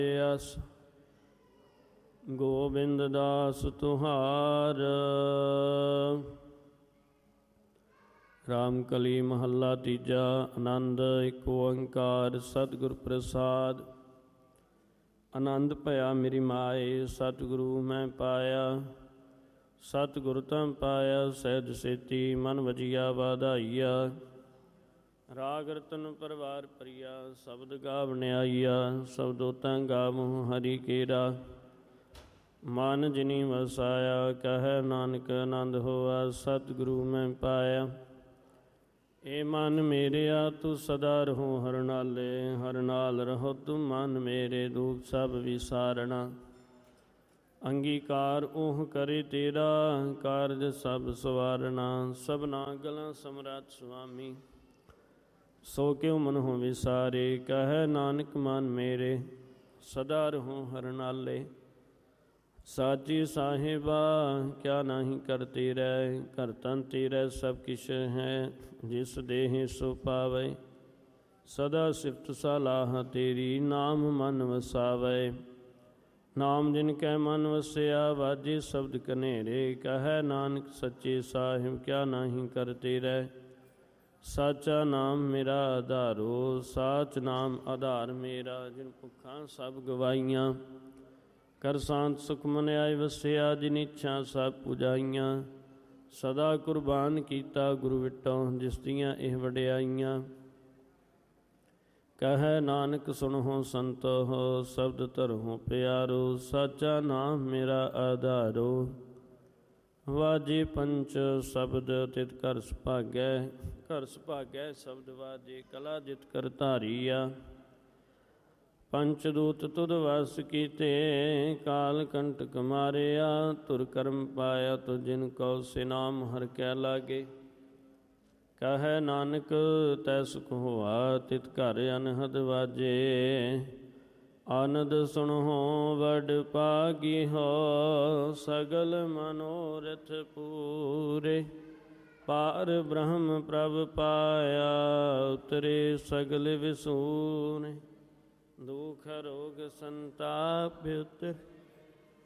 ਅਸ ਗੋਬਿੰਦ ਦਾਸ ਤੁਹਾਰ। ਰਾਮ ਕਲੀ ਮਹੱਲਾ ਤੀਜਾ। ਆਨੰਦ ਇੱਕ ਓੰਕਾਰ ਸਤਿਗੁਰ ਪ੍ਰਸਾਦ। ਆਨੰਦ ਭਇਆ ਮੇਰੀ ਮਾਏ, ਸਤਿਗੁਰੂ ਮੈਂ ਪਾਇਆ। ਸਤਿਗੁਰ ਤਾਂ ਪਾਇਆ ਸਹਿਜ ਸੇਤੀ, ਮਨ ਵਜੀਆ ਵਾਧਾਈਆ। ਰਾਗ ਰਤਨ ਪਰਵਾਰ ਪ੍ਰਿਆ, ਸ਼ਬਦ ਗਾਵਨਿਆਈਆ। ਸ਼ਬਦੋ ਤਾਂ ਗਾਵਹੁ ਹਰੀ ਕੇਰਾ, ਮਨ ਜਿਨੀ ਵਸਾਇਆ। ਕਹਿ ਨਾਨਕ ਆਨੰਦ ਹੋਆ, ਸਤਿਗੁਰੂ ਮੈਂ ਪਾਇਆ। ਏ ਮਨ ਮੇਰਿਆ ਤੂੰ ਸਦਾ ਰਹੋ ਹਰ ਨਾਲੇ, ਹਰ ਨਾਲ ਰਹੋ ਤੂੰ ਮਨ ਮੇਰੇ। ਦੁਖ ਸਭ ਵਿਸਾਰਣਾ, ਅੰਗੀਕਾਰ ਉਹ ਕਰੇ ਤੇਰਾ। ਕਾਰਜ ਸਭ ਸਵਾਰਣਾ, ਸਭਨਾ ਗਲਾਂ ਸਮਰੱਥ ਸੁਆਮੀ। ਸੋ ਕਿਉ ਮਨਹੁ ਵਿਸਾਰੇ, ਕਹਿ ਨਾਨਕ ਮਨ ਮੇਰੇ। ਸਦਾ ਰਹੋ ਹਰ ਨਾਲੇ, ਸਾਚੀ ਸਾਹਿਬਾ ਕਿਆ ਨਾਹੀ ਕਰਤੇ ਰਹਿ। ਘਰ ਤਨ ਤੇਰੇ ਸਭ ਕਿਛ ਹੈ, ਜਿਸ ਦੇਹ ਸੋ ਪਾਵੇ। ਸਦਾ ਸਿਫਤ ਸਲਾਹ ਤੇਰੀ, ਨਾਮ ਮਨ ਵਸਾਵੇ। ਨਾਮ ਜਿਨ ਕੈ ਮਨ ਵਸਿਆ, ਵਾਜੇ ਸ਼ਬਦ ਕਨੇਰੇ। ਕਹਿ ਨਾਨਕ ਸੱਚੇ ਸਾਹਿਬ ਕਿਆ ਨਾਹੀ ਕਰਤੇ ਰਹਿ। ਸਾਚਾ ਨਾਮ ਮੇਰਾ ਆਧਾਰੋ, ਸਾਚ ਨਾਮ ਆਧਾਰ ਮੇਰਾ। ਜਿਨ ਭੁੱਖਾਂ ਸਭ ਗਵਾਈਆਂ, ਕਰ ਸ਼ਾਂਤ ਸੁਖ ਮਨ ਆਏ ਵਸਿਆ। ਜਿਨ ਇੱਛਾ ਸਭ ਪੁਜਾਈਆਂ, ਸਦਾ ਕੁਰਬਾਨ ਕੀਤਾ ਗੁਰੂ ਵਿਟੋ। ਜਿਸ ਦੀਆਂ ਇਹ ਵਡਿਆਈਆਂ, ਕਹਿ ਨਾਨਕ ਸੁਣਹੁ ਸੰਤੋ। ਸ਼ਬਦ ਧਰਹੁ ਪਿਆਰੋ, ਸਾਚਾ ਨਾਮ ਮੇਰਾ ਆਧਾਰੋ। ਵਾਜੇ ਪੰਚ ਸ਼ਬਦ ਤਿਤ ਘਰ ਸੁਭਾਗੈ, ਘਰ ਸੁਭਾਗੈ ਸ਼ਬਦ ਵਾਜੇ। ਕਲਾ ਜਿਤ ਕਰ ਧਾਰੀਆ, ਪੰਚ ਦੂਤ ਤੁਧ ਵਸ ਕੀਤੇ। ਕਾਲ ਕੰਟਕ ਮਾਰਿਆ, ਧੁਰ ਕਰਮ ਪਾਇਆ। ਤੁ ਜਿਨ ਕਉ ਸੇ ਨਾਮ ਹਰਿ ਕੈ ਲਾਗੇ। ਕਹਿ ਨਾਨਕ ਤੈ ਸੁਖ ਹੋਆ, ਤਿਤ ਘਰ ਅਨਹਦ ਵਾਜੇ। ਆਨੰਦ ਸੁਣਹੁ ਵਡ ਭਾਗੀਹੋ, ਸਗਲ ਮਨੋਰਥ ਪੂਰੇ। ਪਾਰ ਬ੍ਰਹਮ ਪ੍ਰਭ ਪਾਇਆ, ਉਤਰੇ ਸਗਲ ਵਿਸੂਨੇ। ਦੁਖ ਰੋਗ ਸੰਤਾਪ ਉਤਰ